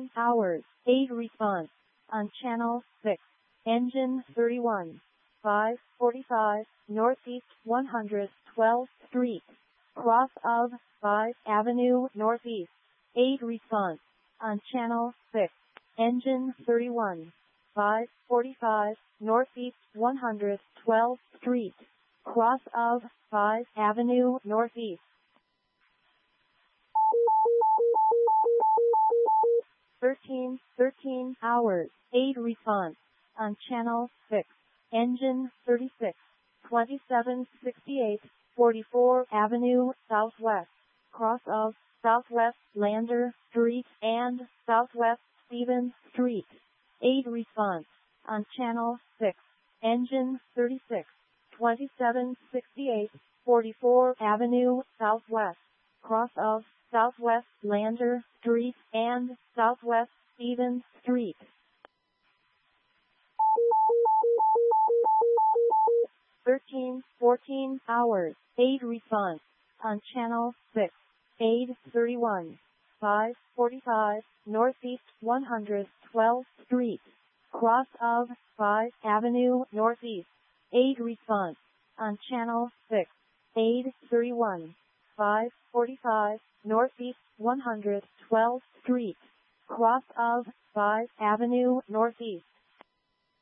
13 hours, 8 response. On channel 6. Engine 31. 545, Northeast 112th Street. Cross of 5 Avenue Northeast. 8 response. On channel 6. Engine 31. 545, Northeast 112th Street. Cross of 5 Avenue Northeast. 13 hours, 8 response. On channel 6. Engine 36. 2768, 44 Avenue Southwest. Cross of Southwest Lander Street and Southwest Stevens Street. 8 response. On channel 6. Engine 36. 2768, 44 Avenue Southwest. Cross of Southwest Lander Street and Southwest Stevens Street. 14 hours, 8 response. On channel 6. Aid 31. 545, Northeast 112th Street. Cross of 5 Avenue Northeast. 8 response. On channel 6. Aid 31. 545, Northeast 112th Street. Cross of 5 Avenue Northeast.